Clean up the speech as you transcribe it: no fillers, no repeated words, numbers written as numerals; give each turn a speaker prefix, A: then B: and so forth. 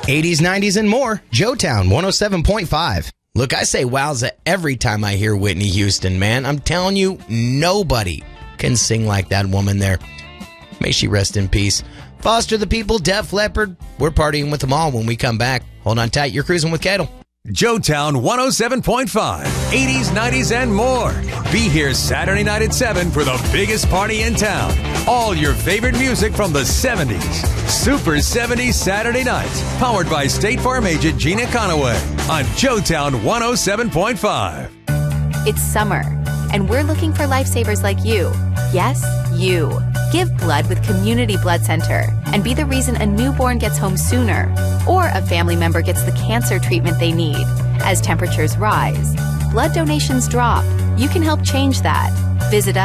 A: 80s, 90s, and more. Joetown 107.5. Look, I say wowza every time I hear Whitney Houston, man. I'm telling you, nobody can sing like that woman there. May she rest in peace. Foster the People, Def Leppard. We're partying with them all when we come back. Hold on tight. You're cruising with Cadle.
B: Joetown 107.5, 80s, 90s, and more. Be here Saturday night at 7 for the biggest party in town. All your favorite music from the 70s. Super 70s Saturday nights. Powered by State Farm agent Gina Conaway on Joetown 107.5.
C: It's summer, and we're looking for lifesavers like you. Yes, you. Give blood with Community Blood Center and be the reason a newborn gets home sooner or a family member gets the cancer treatment they need. As temperatures rise, blood donations drop. You can help change that. Visit us